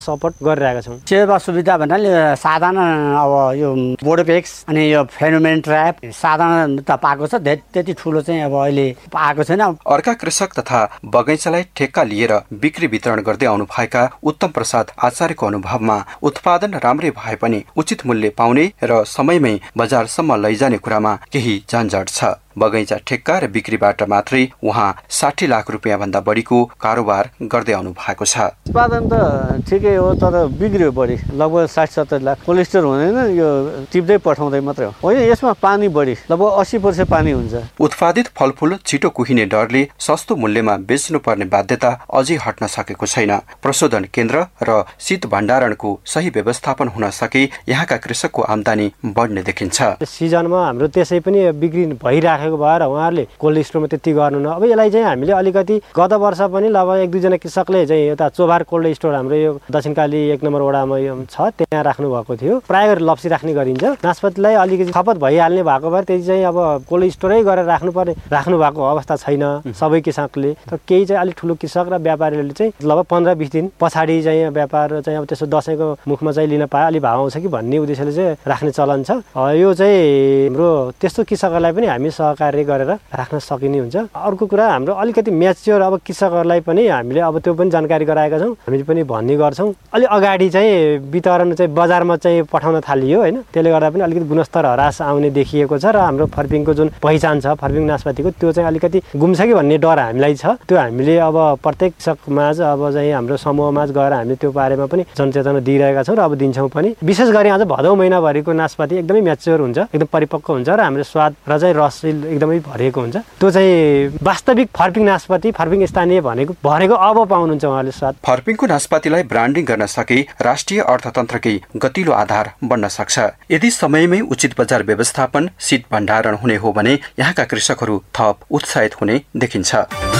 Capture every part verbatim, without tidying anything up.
Support गरिरहेका छौँ। सेवा सुविधा भन्नाले साधारण अब यो बोर्डोपेक्स अनि यो फेनोमेन ट्र्याप साधारण त पाएको छ, त्यति ठुलो चाहिँ अब अहिले पाएको छैन। अर्का कृषक तथा बगैँचालाई ठेक्का लिएर बिक्री वितरण गर्दै आउनु भएका उत्तम प्रसाद आचार्यको अनुभवमा उत्पादन राम्रै भए पनि उचित मूल्य पाउने र समयमै बजारसम्म लैजाने कुरामा केही झन्झट छ। बगैँचा ठेक्का र बिक्रीबाट मात्रै उहाँ साठी लाख रुपियाँ भन्दा बढीको कारोबार गर्दै आउनु भएको छ। उत्पादन त ठिकै हो, तर बिग्रियो बढी, लगभग साठी सत्तरी लाख। कोलेस्ट्रोल हुँदैन, यो टिप्दै पठाउँदै मात्रै हो। होइन, यसमा पानी बढी, लगभग अस्सी प्रतिशत पानी हुन्छ। उत्पादित फलफूल छिटो कुहिने डरले सस्तो मूल्यमा बेच्नुपर्ने बाध्यता अझै हट्न सकेको छैन। प्रशोधन केन्द्र र शीत भण्डारणको सही व्यवस्थापन हुन सके यहाँका कृषकको आम्दानी बढ्ने देखिन्छ। सिजनमा हाम्रो त्यसै पनि बिक्री भइरहेको भएर उहाँहरूले कोल्ड स्टोरमा त्यति गर्नु न। अब यसलाई चाहिँ हामीले अलिकति गत वर्ष पनि लगभग एक दुईजना कृषकले चाहिँ यता चोभार कोल्ड स्टोर हाम्रो यो दक्षिणकाली एक नम्बर वडामा यो छ, त्यहाँ राख्नु भएको थियो। प्राय गरी लप्सी राख्ने गरिन्छ। नास्पातीलाई अलिकति खपत भइहाल्ने भएको भएर त्यति चाहिँ अब कोल्ड स्टोरै गरेर राख्नुपर्ने राख्नु भएको अवस्था छैन सबै कृषकले। तर केही चाहिँ अलिक ठुलो कृषक र व्यापारीहरूले चाहिँ लगभग पन्ध्र बिस दिन पछाडि चाहिँ व्यापार चाहिँ अब त्यसो दसैँको मुखमा चाहिँ लिन पाए अलिक भाव आउँछ कि भन्ने उद्देश्यले चाहिँ राख्ने चलन छ। यो चाहिँ हाम्रो त्यस्तो कृषकहरूलाई पनि हामी कार्य गरेर राख्न सकिने हुन्छ। अर्को कुरा हाम्रो अलिकति म्याच्योर अब कृषकहरूलाई पनि हामीले अब त्यो पनि जानकारी गराएका छौँ, हामीले पनि भन्ने गर्छौँ। अलि अगाडि चाहिँ वितरण चाहिँ बजारमा चाहिँ पठाउन थालियो होइन, त्यसले गर्दा पनि अलिकति गुणस्तर हरास आउने देखिएको छ र हाम्रो फर्पिङको जुन पहिचान छ फर्पिङ नास्पातीको त्यो चाहिँ अलिकति गुम्छ कि भन्ने डर हामीलाई छ। त्यो हामीले अब प्रत्येक कृषकमाझ अब चाहिँ हाम्रो समूहमाझ गएर हामीले त्यो बारेमा पनि जनचेतना दिइरहेका छौँ र अब दिन्छौँ पनि। विशेष गरी आज भदौ महिनाभरिको नास्पाती एकदमै म्याच्योर हुन्छ, एकदम परिपक्व हुन्छ र हाम्रो स्वाद र चाहिँ रस एकदमै भरिएको हुन्छ। त्यो चाहिँ वास्तविक फर्पिङ नास्पाती फर्पिङ स्थानीय भनेको भनेको अब पाउनुहुन्छ उहाँले स्वाद। फर्पिङको नास्पातीलाई ब्रान्डिङ गर्न सके राष्ट्रिय अर्थतन्त्रकै गतिलो आधार बन्न सक्छ। यदि समयमै उचित बजार व्यवस्थापन शीत भण्डारण हुने हो भने यहाँका कृषकहरू थप उत्साहित हुने देखिन्छ।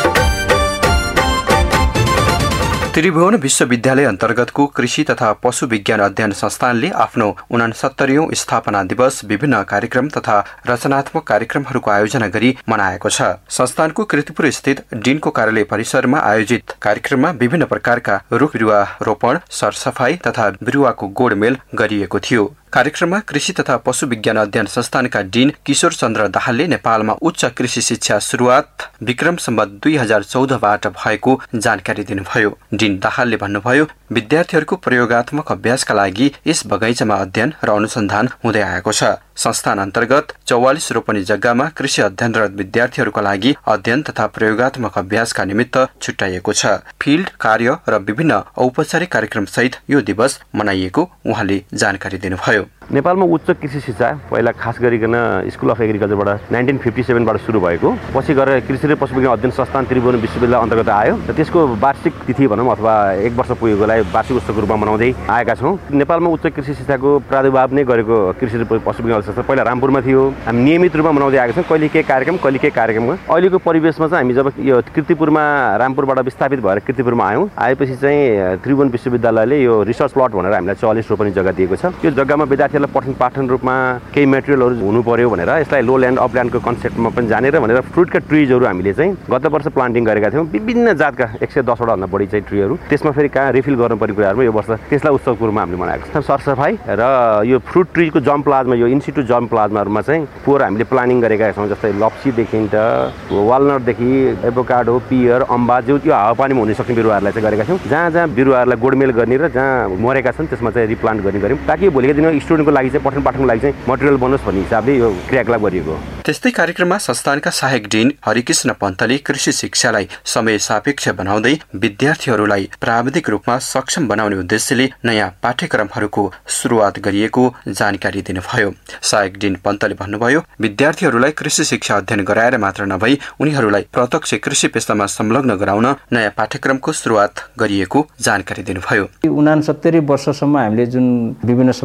त्रिभुवन विश्वविद्यालय अन्तर्गतको कृषि तथा पशु विज्ञान अध्ययन संस्थानले आफ्नो उनासत्तरीऔं स्थापना दिवस विभिन्न कार्यक्रम तथा रचनात्मक कार्यक्रमहरूको आयोजना गरी मनाएको छ। संस्थानको कृतिपुर स्थित डिनको कार्यालय परिसरमा आयोजित कार्यक्रममा विभिन्न प्रकारका रुख बिरुवा रोपण, सरसफाई तथा बिरुवाको गोडमेल गरिएको थियो। कार्यक्रममा कृषि तथा पशु विज्ञान अध्ययन संस्थानका डिन किशोर चन्द्र दाहालले नेपालमा उच्च कृषि शिक्षा सुरुवात विक्रम सम्वत दुई हजार चौधबाट भएको जानकारी दिनुभयो। डिन दाहालले भन्नुभयो, विद्यार्थीहरूको प्रयोगात्मक अभ्यासका लागि यस बगैँचामा अध्ययन र अनुसन्धान हुँदै आएको छ। संस्थान अन्तर्गत चौवालिस रोपनी जग्गामा कृषि अध्ययनरत विद्यार्थीहरूका लागि अध्ययन तथा प्रयोगात्मक अभ्यासका निमित्त छुट्याइएको छ। फिल्ड कार्य र विभिन्न औपचारिक कार्यक्रम सहित यो दिवस मनाइएको उहाँले जानकारी दिनुभयो। नेपालमा उच्च कृषि शिक्षा पहिला खास गरिकन स्कुल अफ एग्रिकल्चरबाट नाइन्टिन फिफ्टी सेभेनबाट सुरु भएको, पछि गएर कृषि र पशु विज्ञान अध्ययन संस्थान त्रिभुवन विश्वविद्यालय अन्तर्गत आयो र त्यसको वार्षिक तिथि भनौँ अथवा एक वर्ष पुगेकोलाई वार्षिक उत्सवको रूपमा मनाउँदै आएका छौँ। नेपालमा उच्च कृषि शिक्षाको प्रादुर्भाव नै गरेको कृषि र पशु विज्ञान संस्थान पहिला रामपुरमा थियो। हामी नियमित रूपमा मनाउँदै आएका छौँ, कहिले के कार्यक्रम कहिले के कार्यक्रममा। अहिलेको परिवेशमा चाहिँ हामी जब यो कृतिपुरमा रामपुरबाट विस्थापित भएर कृतिपुरमा आयौँ, आएपछि चाहिँ त्रिभुवन विश्वविद्यालयले यो रिसर्च प्लट भनेर हामीलाई चौवालिस रोपनी जग्गा दिएको छ। यो जग्गामा विद्यार्थीहरूलाई पठन पाठन रूपमा केही मेटेरियलहरू हुनु पर्यो भनेर यसलाई लो ल्यान्ड अप ल्यान्डको कन्सेप्टमा पनि जानेर भनेर फ्रुटका ट्रिजहरू हामीले चाहिँ गत वर्ष प्लान्टिङ गरेका थियौँ। विभिन्न जातका एक सय दसवटा भन्दा बढी चाहिँ ट्रीहरू, त्यसमा फेरि कहाँ रिफिल गर्नुपर्ने कुराहरूमा यो वर्ष त्यसलाई उत्सवको रूपमा हामीले मनाएको छौँ। सरसफाई र यो फ्रुट ट्रीको जम प्लाजमा यो इन्सिटु जम प्लाजमाहरूमा चाहिँ पोहोर हामीले प्लानिङ गरेका छौँ। जस्तै लप्सीदेखि त वालनटदेखि एभोकाडो, पियर, अम्बा जो त्यो हावापानीमा हुन सक्ने बिरुवाहरूलाई चाहिँ गरेका छौँ। जहाँ जहाँ बिरुवाहरूलाई गोडमेल गर्ने र जहाँ मरेका छन् त्यसमा चाहिँ रिप्लान्ट गर्ने गऱ्यौँ, ताकि भोलिका दिनमा स्टुडेन्टको लागि चाहिँ पठन पाठनको लागि चाहिँ मटेरियल बनोस् भन्ने हिसाबले यो क्रियाकलाप गरिएको। त्यस्तै कार्यक्रममा संस्थानका सहायक डिन हरिकृष्ण पन्तले कृषि शिक्षालाई समय सापेक्ष बनाउँदै विद्यार्थीहरूलाई प्राविधिक रूपमा सक्षम बनाउने उद्देश्यले नयाँ पाठ्यक्रमहरूको सुरुवात गरिएको जानकारी दिनुभयो। सहायक डिन पन्तले भन्नुभयो, विद्यार्थीहरूलाई कृषि शिक्षा अध्ययन गराएर मात्र नभई उनीहरूलाई प्रत्यक्ष कृषि पेशामा संलग्न गराउन नयाँ पाठ्यक्रमको सुरुवात गरिएको जानकारी दिनुभयो। उनासत्तरी वर्षसम्म हामीले जुन विभिन्न समय परिमा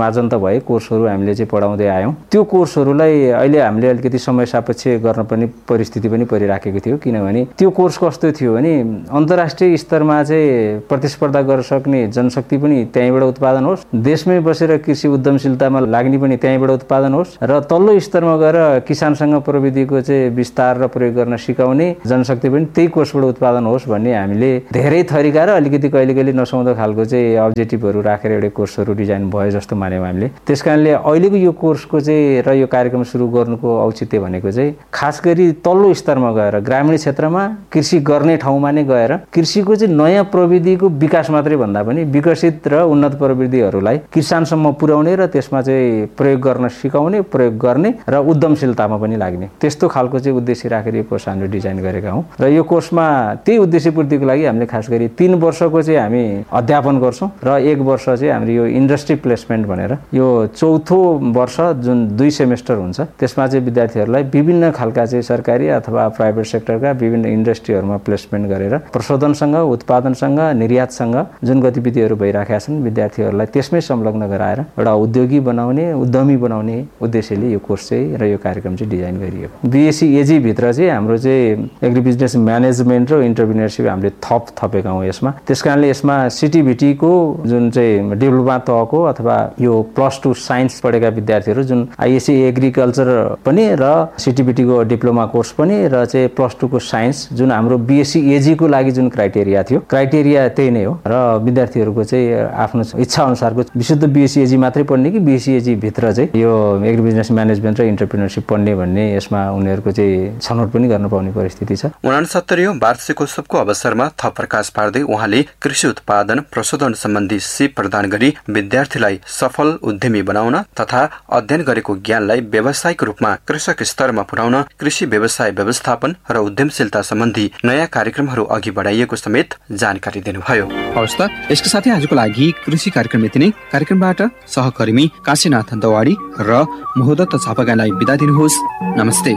समार्जन त भए कोर्सहरू हामीले चाहिँ पढाउँदै आयौँ। त्यो कोर्सहरूलाई अहिले हामीले अलिकति समय सापेक्ष गर्न पर्ने परिस्थिति पनि परिराखेको थियो, किनभने त्यो कोर्स कस्तो थियो भने अन्तर्राष्ट्रिय स्तरमा चाहिँ प्रतिस्पर्धा गर्न सक्ने जनशक्ति पनि त्यहीँबाट उत्पादन होस्, देशमै बसेर कृषि उद्यमशीलतामा लाग्ने पनि त्यहीँबाट उत्पादन होस् र तल्लो स्तरमा गएर किसानसँग प्रविधिको चाहिँ विस्तार र प्रयोग गर्न सिकाउने जनशक्ति पनि त्यही कोर्सबाट उत्पादन होस् भन्ने हामीले धेरै थरीका र अलिकति कहिले कहिले नसुहाउँदो खालको चाहिँ अब्जेक्टिभहरू राखेर एउटा कोर्सहरू डिजाइन भयो जस्तो मान्यौँ हामीले। त्यस कारणले अहिलेको यो कोर्सको चाहिँ र यो कार्यक्रम सुरु गर्नुको औचित्य भनेको चाहिँ खास गरी तल्लो स्तरमा गएर ग्रामीण क्षेत्रमा कृषि गर्ने ठाउँमा नै गएर कृषिको चाहिँ नयाँ प्रविधिको विकास मात्रै भन्दा पनि विकसित र उन्नत प्रविधिहरूलाई किसानसम्म पुर्याउने र त्यसमा चाहिँ प्रयोग गर्न सिकाउने, प्रयोग गर्ने र उद्यमशीलतामा पनि लाग्ने त्यस्तो खालको चाहिँ उद्देश्य राखेर यो कोर्स हामीले डिजाइन गरेका हौँ। र यो कोर्समा त्यही उद्देश्य पूर्तिको लागि हामीले खास गरी तीन वर्षको चाहिँ हामी अध्यापन गर्छौँ र एक वर्ष चाहिँ हाम्रो यो इन्डस्ट्री प्लेसमेन्ट भनेर यो चौथो वर्ष जुन दुई सेमेस्टर हुन्छ त्यसमा चाहिँ विद्यार्थीहरूलाई विभिन्न खालका चाहिँ सरकारी अथवा प्राइभेट सेक्टरका विभिन्न इन्डस्ट्रीहरूमा प्लेसमेन्ट गरेर प्रशोधनसँग, उत्पादनसँग, निर्यातसँग जुन गतिविधिहरू भइराखेका छन् विद्यार्थीहरूलाई त्यसमै संलग्न गराएर एउटा उद्योगी बनाउने, उद्यमी बनाउने उद्देश्यले यो कोर्स चाहिँ र यो कार्यक्रम चाहिँ डिजाइन गरिएको। बिएससी एजी भित्र चाहिँ हाम्रो चाहिँ एग्री बिजनेस म्यानेजमेन्ट र इन्टरप्रिनरसिप हामीले थप थपेका हौँ यसमा। त्यस कारणले यसमा सिटिभिटीको जुन चाहिँ डिप्लोमा तहको अथवा यो प्लस टू साइन्स पढेका विद्यार्थीहरू जुन आइएससी एग्रिकल्चर पनि र सिटिभिटीको डिप्लोमा कोर्स पनि र चाहिँ प्लस टूको साइन्स जुन हाम्रो बिएससी एजीको लागि जुन क्राइटेरिया थियो क्राइटेरिया त्यही नै हो र विद्यार्थीहरूको चाहिँ आफ्नो इच्छा अनुसारको विशुद्ध बिएससी एजी मात्रै पढ्ने कि बिएससी एजी भित्र चाहिँ यो एग्री बिजनेस म्यानेजमेन्ट र इन्टरप्रिनरसिप पढ्ने भन्ने यसमा उनीहरूको चाहिँ छनौट पनि गर्न पाउने परिस्थिति छ। उनासत्तरीौं वार्षिकोत्सवको अवसरमा थप प्रकाश पार्दै उहाँले कृषि उत्पादन प्रशोधन सम्बन्धी सिप प्रदान गरी विद्यार्थीलाई सफल उद्यमी बनाउन तथा अध्ययन गरेको ज्ञानलाई व्यावसायिक रूपमा कृषक स्तरमा पुर्याउन कृषि व्यवसाय व्यवस्थापन र उद्यमशीलता सम्बन्धी नयाँ कार्यक्रमहरू अघि बढाइएको समेत जानकारी दिनुभयो। हवस् त यसको साथै आजको लागि कृषि कार्यक्रम यति नै। कार्यक्रमबाट सहकर्मी काशीनाथ दवाडी र मोहदत्त झापागालाई बिदा दिनुहोस्। नमस्ते।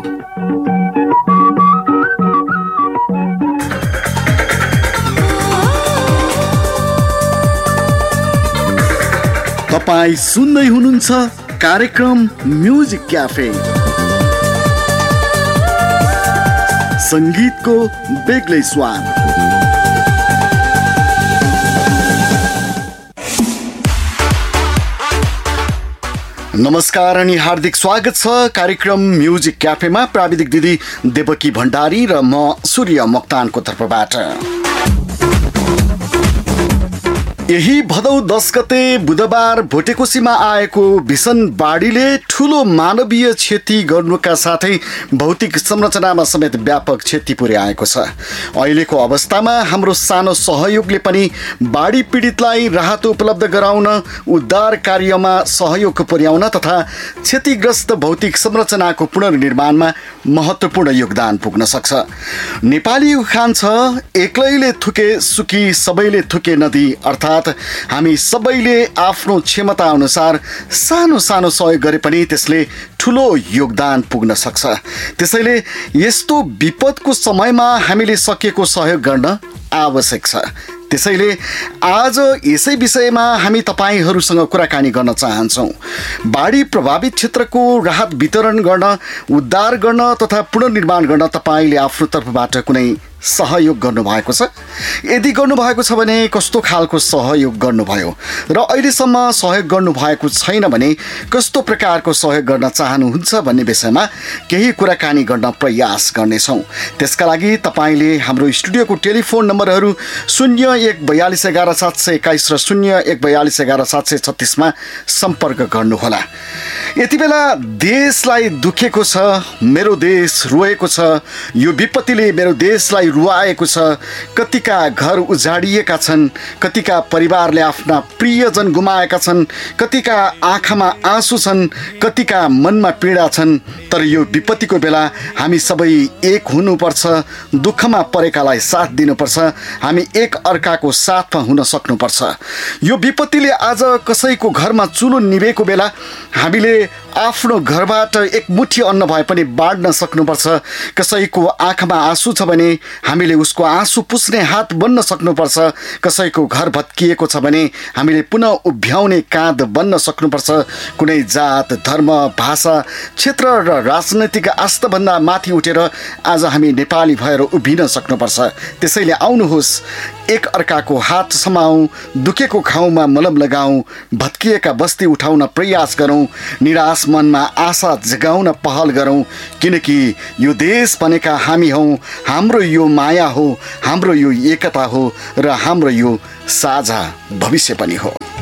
तपाईँ सुन्दै हुनुहुन्छ कार्यक्रम म्युजिक क्याफे, संगीतको बेग्लै स्वाद। नमस्कार अनि हार्दिक स्वागत छ कार्यक्रम म्युजिक क्याफेमा। प्राविधिक दिदी देवकी भण्डारी र म सूर्य मोक्तानको तर्फबाट। यही भदौ दस गते बुधबार भोटेकोसीमा आएको भीषण बाढीले ठूलो मानवीय क्षति गर्नुका साथै भौतिक संरचनामा समेत व्यापक क्षति पुर्याएको छ। अहिलेको अवस्थामा हाम्रो सानो सहयोगले पनि बाढी पीडितलाई राहत उपलब्ध गराउन, उद्धार कार्यमा सहयोग पुर्याउन तथा क्षतिग्रस्त भौतिक संरचनाको पुनर्निर्माणमा महत्त्वपूर्ण योगदान पुग्न सक्छ। नेपाली उखान छ, एक्लैले थुके सुकी सबैले थुके नदी, अर्थात् हामी सबैले आफ्नो क्षमता अनुसार सानो सानो सहयोग गरे पनि त्यसले ठुलो योगदान पुग्न सक्छ। त्यसैले यस्तो विपदको समयमा हामीले सकेको सहयोग गर्न आवश्यक छ। त्यसैले आज यसै विषयमा हामी तपाईहरूसँग कुराकानी गर्न चाहन्छौँ। बाढी प्रभावित क्षेत्रको राहत वितरण गर्न, उद्धार गर्न तथा पुनर्निर्माण गर्न तपाईँले आफ्नो तर्फबाट कुनै सहयोग गर्नुभएको छ? यदि गर्नुभएको छ भने कस्तो खालको सहयोग गर्नुभयो र अहिलेसम्म सहयोग गर्नुभएको छैन भने कस्तो प्रकारको सहयोग गर्न चाहनुहुन्छ भन्ने विषयमा केही कुराकानी गर्न प्रयास गर्नेछौँ। त्यसका लागि तपाईँले हाम्रो स्टुडियोको टेलिफोन नम्बरहरू शून्य एक बयालिस एघार सात सय एक्काइस र शून्य एक बयालिस एघार सात सय छत्तिसमा सम्पर्क गर्नुहोला। यति बेला देशलाई दुखेको छ, मेरो देश रोएको छ, यो विपत्तिले मेरो देशलाई रुवाएको छ। कतिका घर उजाडिएका छन्, कतिका परिवारले आफ्ना प्रियजन गुमाएका छन्, कतिका आँखामा आँसु छन्, कतिका मनमा पीडा छन्। तर यो विपत्तिको बेला हामी सबै एक हुनुपर्छ, दुःखमा परेकालाई साथ दिनुपर्छ, हामी एक अर्काको साथमा हुन सक्नुपर्छ। यो विपत्तिले आज कसैको घरमा चुलो निभेको बेला हामीले आफ्नो घरबाट एक मुठी अन्न भए पनि बाँड्न सक्नुपर्छ। कसैको आँखामा आँसु छ भने हामीले उसको आँसु पुस्ने हात बन्न सक्नुपर्छ। कसैको घर भत्किएको छ भने हामीले पुनः उभ्याउने काँध बन्न सक्नुपर्छ। कुनै जात, धर्म, भाषा, क्षेत्र र राजनैतिक आस्थाभन्दा माथि उठेर आज हामी नेपाली भएर उभिन सक्नुपर्छ। त्यसैले आउनुहोस्, एक अर्काको हात समाऊ, दुखेको घाउमा मलम लगाऊ, भत्किएका बस्ती उठाउन प्रयास गरौँ, निराश मनमा आशा जगाउन पहल गरौँ। किनकि यो देश भनेका हामी हौँ, हाम्रो यो माया हो, हाम्रो यो एकता हो र हाम्रो यो साझा भविष्य पनि हो।